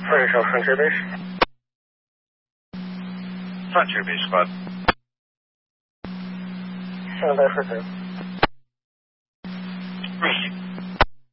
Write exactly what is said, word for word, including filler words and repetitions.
Frontier, Frontier Base. Frontier Base Squad. Stand by for two. Receive.